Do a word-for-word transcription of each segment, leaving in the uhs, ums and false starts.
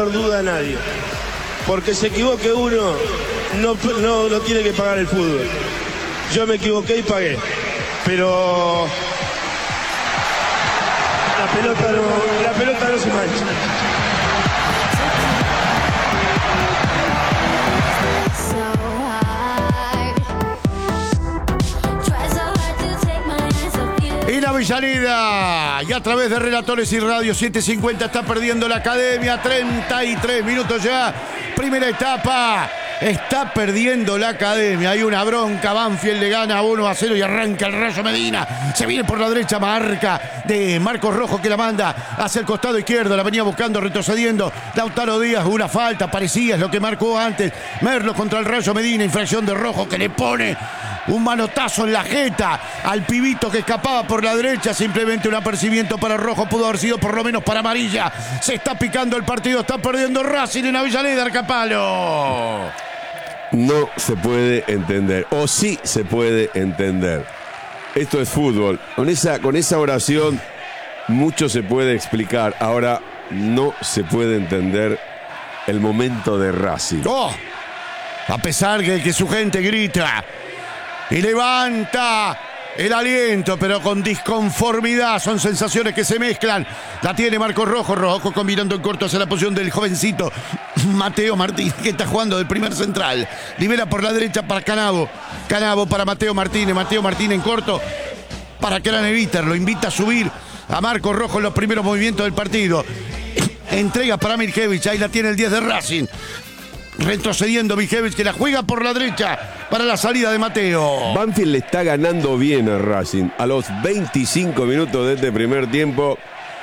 menor duda a nadie. Porque se equivoque uno, no, no, no tiene que pagar el fútbol. Yo me equivoqué y pagué. Pero la pelota no, la pelota no se mancha. Y la Avellaneda, y a través de Relatores y Radio setecientos cincuenta está perdiendo la Academia, treinta y tres minutos ya, primera etapa, está perdiendo la Academia, hay una bronca, Banfield le gana uno a cero y arranca el Rayo Medina, se viene por la derecha, marca de Marcos Rojo que la manda hacia el costado izquierdo, la venía buscando, retrocediendo, Lautaro Díaz, una falta, parecía es lo que marcó antes, Merlo contra el Rayo Medina, infracción de Rojo que le pone un manotazo en la jeta al pibito que escapaba por la derecha, simplemente un apercibimiento para Rojo, pudo haber sido por lo menos para amarilla. Se está picando el partido, está perdiendo Racing en Avellaneda, Arcapalo. No se puede entender, o sí se puede entender. Esto es fútbol. Con esa, con esa oración mucho se puede explicar. Ahora no se puede entender el momento de Racing. Oh, a pesar de que su gente grita y levanta el aliento, pero con disconformidad, son sensaciones que se mezclan. La tiene Marcos Rojo, Rojo combinando en corto hacia la posición del jovencito Mateo Martínez, que está jugando del primer central. Libera por la derecha para Canavo, Canavo para Mateo Martínez, Mateo Martínez en corto para Craneviter, lo invita a subir a Marcos Rojo en los primeros movimientos del partido. Entrega para Mirkevich, ahí la tiene el diez de Racing. Retrocediendo Mijevich, que la juega por la derecha para la salida de Mateo. Banfield le está ganando bien a Racing. A los veinticinco minutos de este primer tiempo,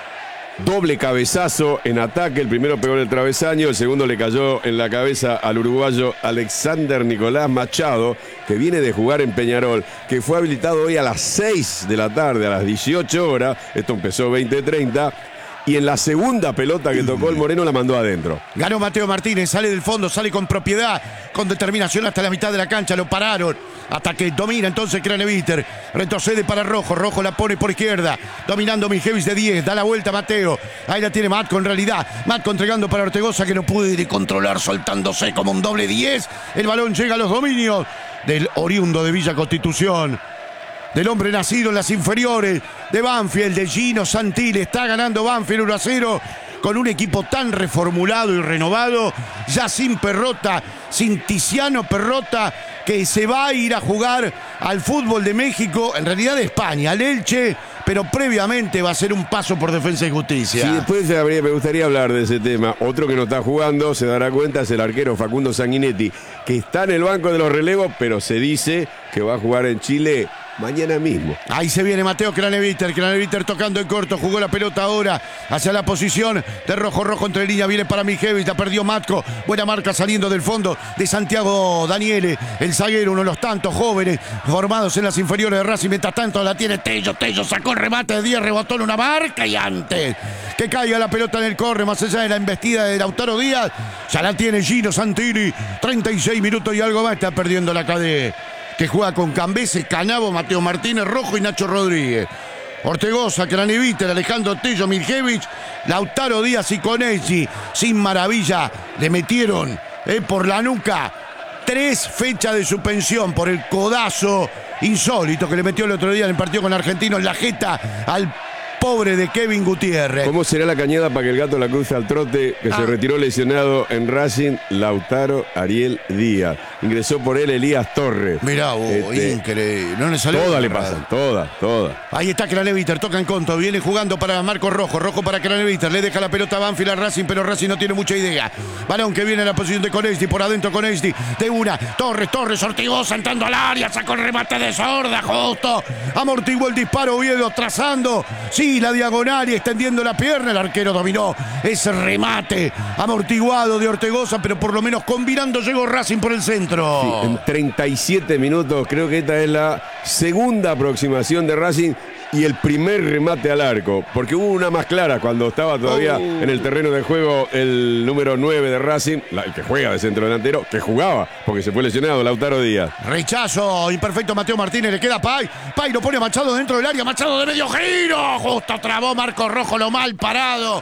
doble cabezazo en ataque. El primero pegó en el travesaño, el segundo le cayó en la cabeza al uruguayo Alexander Nicolás Machado, que viene de jugar en Peñarol, que fue habilitado hoy a las seis de la tarde, a las dieciocho horas. Esto empezó veinte treinta. Y en la segunda pelota que tocó el Moreno la mandó adentro. Ganó Mateo Martínez, sale del fondo, sale con propiedad, con determinación hasta la mitad de la cancha, lo pararon. Hasta que domina entonces Craneviter, retrocede para Rojo, Rojo la pone por izquierda, dominando Mijevich de diez, da la vuelta Mateo. Ahí la tiene Matco en realidad, Matco entregando para Ortegoza que no puede controlar, soltándose como un doble diez. El balón llega a los dominios del oriundo de Villa Constitución, del hombre nacido en las inferiores de Banfield, de Gino Santilli. Está ganando Banfield uno a cero con un equipo tan reformulado y renovado, ya sin Perrota, sin Tiziano Perrota, que se va a ir a jugar al fútbol de México, en realidad de España, al Elche, pero previamente va a ser un paso por Defensa y Justicia. Sí, después me gustaría hablar de ese tema. Otro que no está jugando, se dará cuenta, es el arquero Facundo Sanguinetti, que está en el banco de los relevos, pero se dice que va a jugar en Chile mañana mismo. Ahí se viene Mateo Craneviter, Craneviter tocando en corto, jugó la pelota ahora hacia la posición de Rojo, Rojo entre línea, viene para Mijevich, la perdió Matco, buena marca saliendo del fondo de Santiago Daniele, el zaguero, uno de los tantos jóvenes formados en las inferiores de Racing. Mientras tanto la tiene Tello, Tello sacó el remate de diez, rebotó en una marca y antes que caiga la pelota en el córner, más allá de la embestida de Lautaro Díaz, ya la tiene Gino Santilli, treinta y seis minutos y algo más, está perdiendo la cadena, que juega con Cambese, Canavo, Mateo Martínez, Rojo y Nacho Rodríguez. Ortegoza, Craneviter, Alejandro Tello, Mirkevich, Lautaro Díaz y Conesi. Sin maravilla, le metieron eh, por la nuca tres fechas de suspensión por el codazo insólito que le metió el otro día en el partido con Argentino en la jeta al pobre de Kevin Gutiérrez. ¿Cómo será la cañada para que el gato la cruce al trote? Que ah. se retiró lesionado en Racing, Lautaro Ariel Díaz. Ingresó por él Elías Torres. Mirá, oh, este, increíble. No le salió. Todas le pasan, todas, todas. Ahí está Craneviter, toca en conto, viene jugando para Marcos Rojo, Rojo para Craneviter, le deja la pelota a Banfield a Racing, pero Racing no tiene mucha idea. Balón que viene a la posición de Conesti, por adentro Conesti, de una, Torres, Torres, Ortigoza entrando al área, sacó el remate de Sorda, justo, amortiguó el disparo, Oviedo trazando, sí, la diagonal y extendiendo la pierna, el arquero dominó ese remate amortiguado de Ortegoza, pero por lo menos combinando llegó Racing por el centro. Sí, en treinta y siete minutos, creo que esta es la segunda aproximación de Racing y el primer remate al arco, porque hubo una más clara cuando estaba todavía oh. en el terreno de juego el número nueve de Racing, la, el que juega de centro delantero, que jugaba, porque se fue lesionado, Lautaro Díaz. Rechazo, imperfecto Mateo Martínez, le queda Pay, Pay lo pone a Machado dentro del área, Machado de medio giro, justo trabó Marcos Rojo, lo mal parado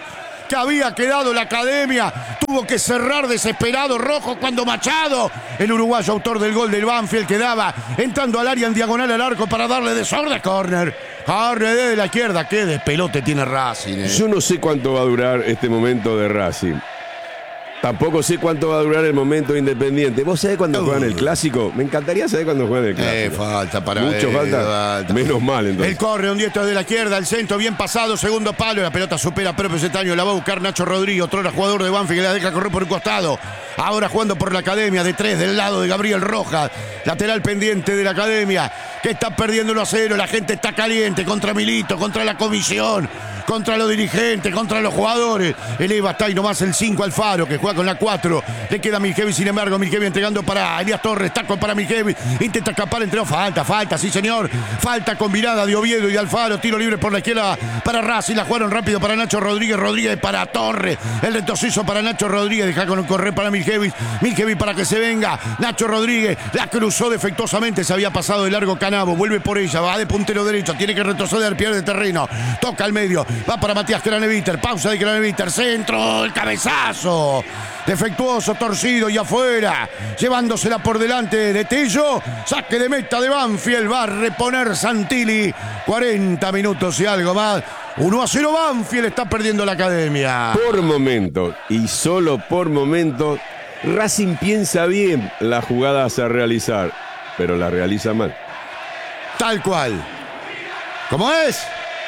que había quedado la Academia. Tuvo que cerrar desesperado Rojo cuando Machado, el uruguayo autor del gol del Banfield, quedaba entrando al área en diagonal al arco para darle desorden. Córner. Córner desde la izquierda. Qué despelote tiene Racing. Eh. Yo no sé cuánto va a durar este momento de Racing. Tampoco sé cuánto va a durar el momento de Independiente. ¿Vos sabés cuándo uh. juegan el Clásico? Me encantaría saber cuándo juegan el Clásico. Eh, falta para Mucho eh, falta. falta. Menos mal, entonces. El corre, un diestro de la izquierda, el centro bien pasado, segundo palo. La pelota supera a Pepe Cetaño. La va a buscar Nacho Rodríguez, otro era jugador de Banfield que la deja correr por un costado. Ahora jugando por la Academia de tres del lado de Gabriel Rojas. Lateral pendiente de la Academia, que está perdiendo uno a cero. La gente está caliente contra Milito, contra la comisión, contra los dirigentes, contra los jugadores. Eleva está ahí nomás el cinco Alfaro, que juega con la cuatro. Le queda Miljevi, sin embargo, Miljevi entregando para Elías Torres. Taco para Miljevi. Intenta escapar, entregó. Falta, falta, sí señor. Falta combinada de Oviedo y de Alfaro. Tiro libre por la izquierda para Racing. La jugaron rápido para Nacho Rodríguez. Rodríguez para Torres. El retroceso para Nacho Rodríguez. Deja con un correr para Miljevi. Miljevi para que se venga. Nacho Rodríguez la cruzó defectuosamente. Se había pasado de largo Canavo. Vuelve por ella. Va de puntero derecho. Tiene que retroceder. Pierde terreno. Toca al medio. Va para Matías Craneviter. Pausa de Craneviter. Centro. El cabezazo. Defectuoso, torcido y afuera. Llevándosela por delante de Tello. Saque de meta de Banfield. Va a reponer Santilli. cuarenta minutos y algo más. uno a cero Banfield. Está perdiendo la Academia. Por momentos, y solo por momentos, Racing piensa bien las jugadas a realizar, pero la realiza mal. Tal cual. ¿Cómo es?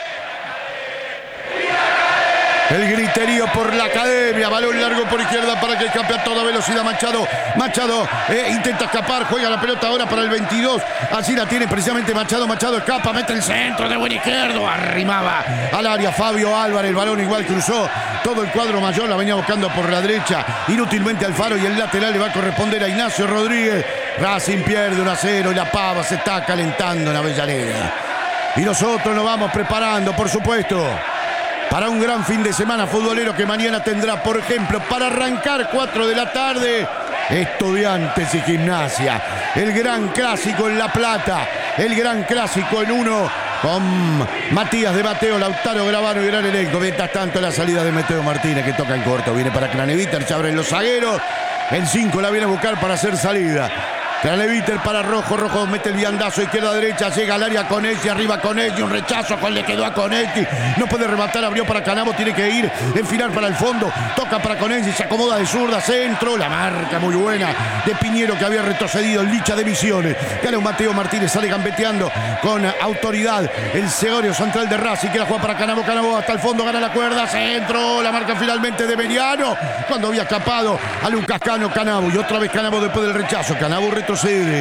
El griterío por la Academia. Balón largo por izquierda para que escape a toda velocidad Machado. Machado eh, intenta escapar. Juega la pelota ahora para el veintidós. Así la tiene precisamente Machado. Machado escapa. Mete el centro de buen izquierdo. Arrimaba al área Fabio Álvarez. El balón igual cruzó todo el cuadro mayor. La venía buscando por la derecha. Inútilmente Alfaro. Y el lateral le va a corresponder a Ignacio Rodríguez. Racing pierde uno a cero. Y la Pava se está calentando en Avellaneda. Y nosotros nos vamos preparando, por supuesto, para un gran fin de semana futbolero que mañana tendrá, por ejemplo, para arrancar cuatro de la tarde, Estudiantes y Gimnasia. El gran clásico en La Plata. El gran clásico en uno con Matías de Mateo, Lautaro Gravano y gran elenco. Mientras tanto, la salida de Mateo Martínez que toca en corto. Viene para Craneviter, se abren los zagueros. El cinco la viene a buscar para hacer salida. Craneviter para Rojo, Rojo mete el viandazo izquierda-derecha, llega al área Conetti, arriba Conetti, un rechazo con le quedó a Conetti, no puede rematar, abrió para Canavo, tiene que ir, enfilar para el fondo, toca para Conetti, se acomoda de zurda, centro, la marca muy buena de Piñero que había retrocedido, el Licha de Misiones, gana un Mateo Martínez, sale gambeteando con autoridad, el Segorio central de Racing, que la juega para Canavo, Canavo hasta el fondo, gana la cuerda, centro, la marca finalmente de Beriano, cuando había escapado a Lucas Cano, Canavo, y otra vez Canavo después del rechazo, Canavo retrocede.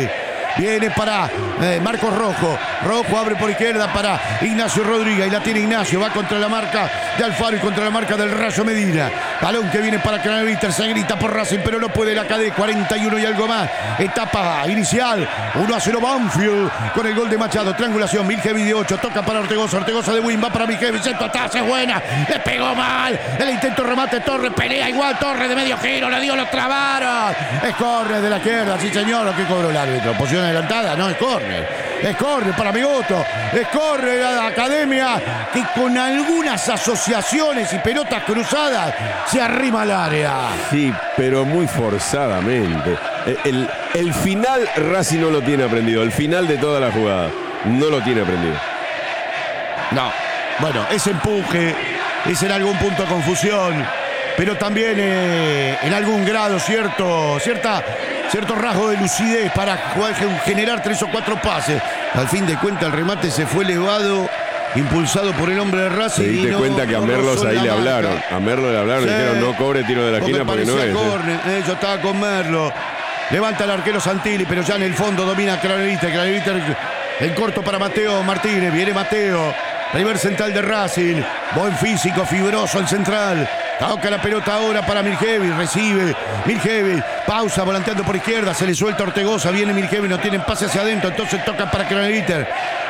Viene para eh, Marcos Rojo. Rojo abre por izquierda para Ignacio Rodríguez. Y la tiene Ignacio. Va contra la marca de Alfaro y contra la marca del Rayo Medina. Balón que viene para Craneviter. Se grita por Racing, pero no puede la K D. cuarenta y uno y algo más. Etapa inicial. uno a cero Banfield. Con el gol de Machado. Triangulación. Miljevi de ocho. Toca para Ortegoza. Ortegoza de Win. Va para Miljevi. Centro atrás. Es buena. Le pegó mal. El intento remate. Torres pelea igual. Torres de medio giro. Le dio los trabaron. Es córner de la izquierda. Sí, señor. Lo que cobró el árbitro. Posición adelantada. No, es córner. Es córner para Migoto. Es córner a la Academia que con algunas asociaciones y pelotas cruzadas se arrima al área. Sí, pero muy forzadamente. El, el, el final Racing no lo tiene aprendido. El final de toda la jugada no lo tiene aprendido. No. Bueno, ese empuje es en algún punto de confusión, pero también eh, en algún grado cierto, cierta, cierto rasgo de lucidez para jugar, generar tres o cuatro pases. Al fin de cuentas el remate se fue elevado, impulsado por el hombre de Racing. Te diste no, cuenta que a Merlos ahí le hablaron. Marca. A Merlos le hablaron, sí. Le dijeron no cobre tiro de la esquina porque, porque no es. Córner, eh, yo estaba con Merlo. Levanta el arquero Santilli, pero ya en el fondo domina Craneviter. Craneviter en corto para Mateo Martínez. Viene Mateo. Primer central de Racing. Buen físico, fibroso el central. Toca la pelota ahora para Miljevi. Recibe Miljevi. Pausa, volanteando por izquierda. Se le suelta Ortegoza. Viene Miljevi. No tienen pase hacia adentro. Entonces toca para Craneviter.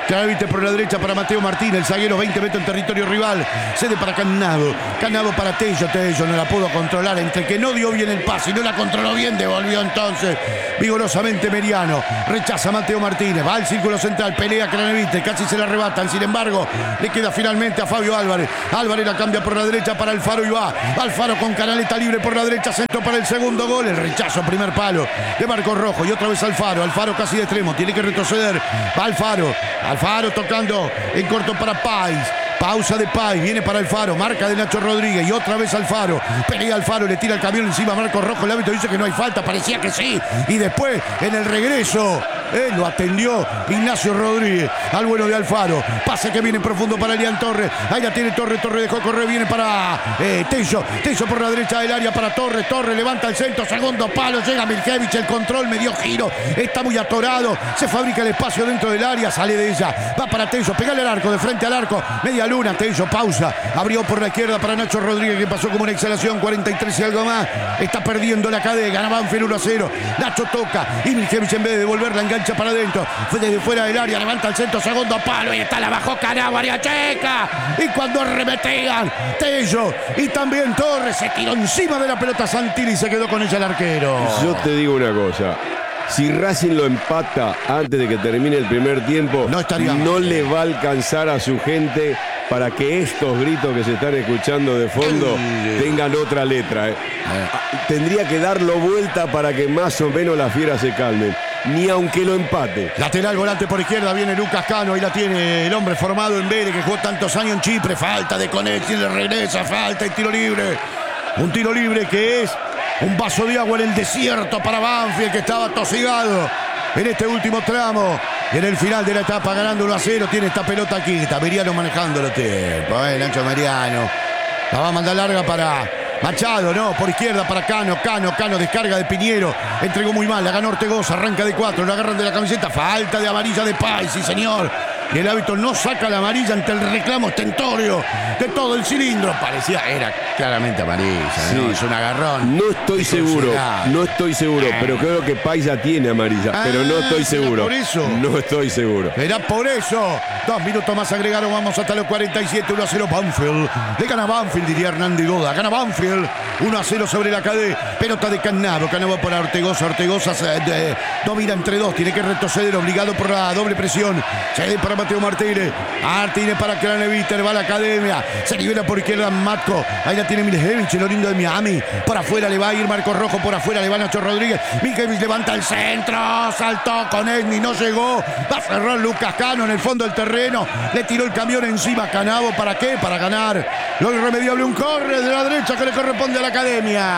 Craneviter por la derecha para Mateo Martínez. El zaguero veinte metros en territorio rival. Cede para Cannavo. Cannavo para Tello. Tello no la pudo controlar. Entre que no dio bien el pase y no la controló bien, devolvió entonces vigorosamente Meriano. Rechaza Mateo Martínez. Va al círculo central. Pelea Craneviter. Casi se la arrebatan. Sin embargo, le queda finalmente a Fabio Álvarez. Álvarez la cambia por la derecha para Alfaro y va. Alfaro con Canaleta libre por la derecha. Centro para el segundo gol. El rechazo, primer palo de Marcos Rojo. Y otra vez Alfaro. Alfaro casi de extremo. Tiene que retroceder. Va Alfaro. Alfaro tocando en corto para Pais. Pausa de Pais, viene para Alfaro, marca de Nacho Rodríguez y otra vez Alfaro. Pelea Alfaro, le tira el camión encima a Marcos Rojo. El árbitro dice que no hay falta, parecía que sí. Y después, en el regreso, eh, lo atendió Ignacio Rodríguez al bueno de Alfaro. Pase que viene profundo para Elian Torres. Ahí la tiene Torres, Torres dejó correr, viene para eh, Tello. Tello por la derecha del área para Torres. Torres levanta el centro, segundo palo, llega Milkevich, el control, medio giro. Está muy atorado, se fabrica el espacio dentro del área, sale de ella. Va para Tello, pegale al arco, de frente al arco, media luna, Tello, pausa, abrió por la izquierda para Nacho Rodríguez, que pasó como una exhalación, cuarenta y tres y algo más, está perdiendo la cadena, gana Banfield uno a cero, Nacho toca, y Milkevich en vez de devolverla engancha para adentro, fue desde fuera del área, levanta el centro, segundo palo, y está la bajó Cannavo, área checa, y cuando arremetean, Tello, y también Torres, se tiró encima de la pelota Santilli y se quedó con ella el arquero. Yo te digo una cosa. Si Racing lo empata antes de que termine el primer tiempo, no, estaría no le va a alcanzar a su gente para que estos gritos que se están escuchando de fondo sí. tengan otra letra. ¿eh? Eh. Tendría que darlo vuelta para que más o menos las fieras se calmen. Ni aunque lo empate. Lateral, volante por izquierda, viene Lucas Cano, ahí la tiene el hombre formado en Vélez, que jugó tantos años en Chipre. Falta de conexión, le regresa, falta y tiro libre. Un tiro libre que es un vaso de agua en el desierto para Banfield, que estaba tosigado en este último tramo. Y en el final de la etapa, ganando uno a cero, tiene esta pelota aquí. Está Meriano manejando los tiempos. ¿eh? Nacho Meriano. La va a mandar larga para Machado, no, por izquierda para Cano. Cano, Cano, descarga de Piñero. Entregó muy mal, la ganó Ortegoza, arranca de cuatro, lo agarran de la camiseta. Falta de amarilla de Pais, sí señor. Y el árbitro no saca la amarilla ante el reclamo estentorio de todo el cilindro. Parecía, era claramente amarilla, ¿no? Sí. Es un agarrón. No estoy seguro, no estoy seguro, pero creo que Paisa tiene amarilla, Ah, pero no estoy ¿será seguro. por eso? No estoy seguro. Era por eso. Dos minutos más agregaron, vamos hasta los cuarenta y siete, uno a cero Banfield. Le gana Banfield, diría Hernán Goda. Gana Banfield, uno a cero sobre la cadena. Pelota de Cannavo, Cannavo para Ortegoza. Ortegoza se eh, domina entre dos, tiene que retroceder, obligado por la doble presión. Cede para Mateo Martínez. Martínez para Craneviter, va a la academia. Se libera por izquierda Matko. Ahí la tiene Milkevich, el oriundo de Miami. Por afuera le va a ir Marcos Rojo, por afuera le va Nacho Rodríguez. Milkevich levanta el centro, saltó con Esmi, no llegó. Va a cerrar Lucas Cano en el fondo del terreno. Le tiró el camión encima a Cannavo. ¿Para qué? Para ganar. Lo irremediable, un corre de la derecha que le corresponde a la academia.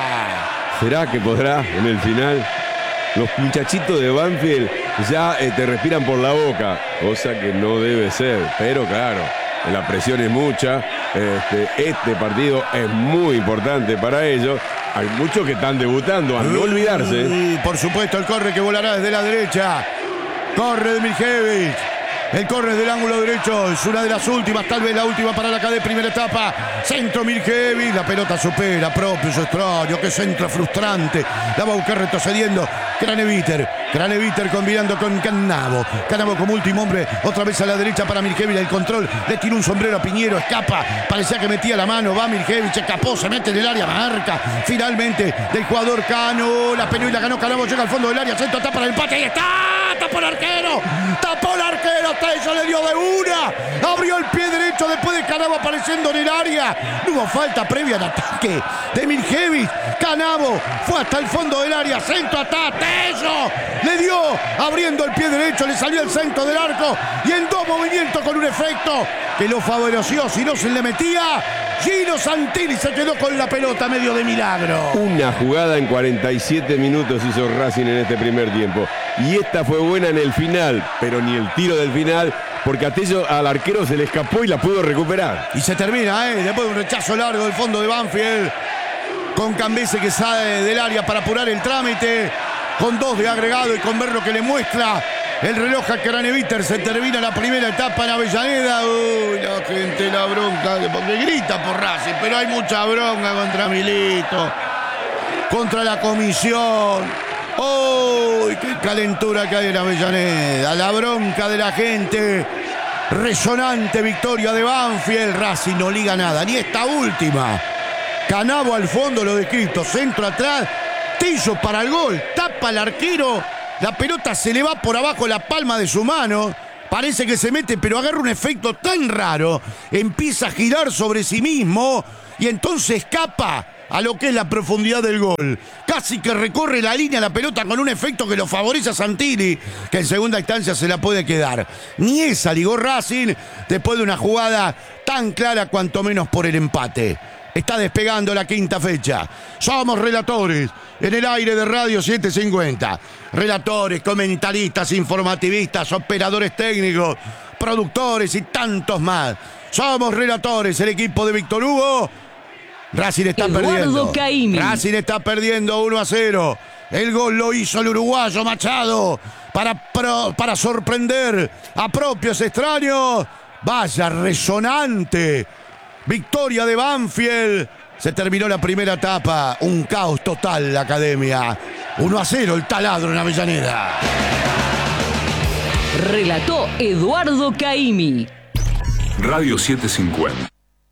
¿Será que podrá en el final? Los muchachitos de Banfield ya eh, te respiran por la boca, cosa que no debe ser, pero claro, la presión es mucha, este, este partido es muy importante para ellos, hay muchos que están debutando, a no olvidarse. Y por supuesto el corre que volará desde la derecha, corre de Milkevich. El corre del ángulo derecho es una de las últimas, tal vez la última para la cadena, primera etapa. Centro Milkevich, la pelota supera, propio, es extraño, qué centro frustrante. La va a buscar retrocediendo Craneviter. Craneviter combinando con Cannavo. Cannavo como último hombre, otra vez a la derecha para Milkevich. El control, le tiró un sombrero a Piñero, escapa. Parecía que metía la mano, va Milkevich, escapó, se mete en el área, marca. Finalmente del jugador Cano, la peleó y la ganó Cannavo, llega al fondo del área, centro, tapa el empate, ahí está, tapó el arquero, tapó el arquero. Tello le dio de una, abrió el pie derecho después de Cannavo apareciendo en el área. No hubo falta previa al ataque de Milkevich. Cannavo fue hasta el fondo del área, centro, hasta Tello le dio, abriendo el pie derecho, le salió el centro del arco y en dos movimientos con un efecto que lo favoreció. Si no se le metía, Gino Santilli se quedó con la pelota medio de milagro. Una jugada en cuarenta y siete minutos hizo Racing en este primer tiempo. Y esta fue buena en el final, pero ni el tiro del final, porque a Tello, al arquero se le escapó y la pudo recuperar. Y se termina, ¿eh? Después de un rechazo largo del fondo de Banfield, con Cambese que sale del área para apurar el trámite, con dos de agregado y con ver lo que le muestra el reloj a Craneviter. Se termina la primera etapa en Avellaneda. Uy, la gente, la bronca, porque grita por Racing, pero hay mucha bronca contra Milito, contra la comisión, ¡Oh! ¡Qué calentura que hay en Avellaneda! La bronca de la gente. Resonante victoria de Banfield. Racing no liga nada, ni esta última. Canavo al fondo, lo descrito. Centro atrás. Tillo para el gol. Tapa al arquero. La pelota se le va por abajo la palma de su mano. Parece que se mete, pero agarra un efecto tan raro. Empieza a girar sobre sí mismo y entonces escapa a lo que es la profundidad del gol. Casi que recorre la línea la pelota con un efecto que lo favorece a Santilli, que en segunda instancia se la puede quedar. Ni esa ligó Racing después de una jugada tan clara cuanto menos por el empate. Está despegando la quinta fecha. Somos relatores en el aire de Radio setecientos cincuenta. Relatores, comentaristas, informativistas, operadores técnicos, productores y tantos más. Somos relatores, el equipo de Víctor Hugo. Racing está Eduardo perdiendo. Caimi. Racing está perdiendo uno a cero. El gol lo hizo el uruguayo Machado para, pro, para sorprender a propios extraños. Vaya resonante victoria de Banfield. Se terminó la primera etapa. Un caos total la academia. uno a cero el taladro en Avellaneda. Relató Eduardo Caimi. Radio setecientos cincuenta.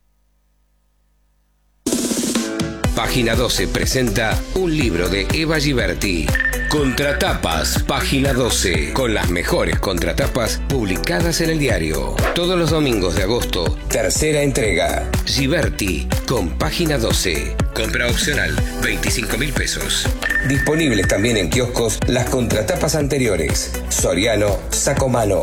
Página doce presenta un libro de Eva Giberti. Contratapas, Página doce, con las mejores contratapas publicadas en el diario. Todos los domingos de agosto, tercera entrega. Giberti, con Página doce. Compra opcional, veinticinco mil pesos. Disponibles también en kioscos las contratapas anteriores. Soriano, Sacomano.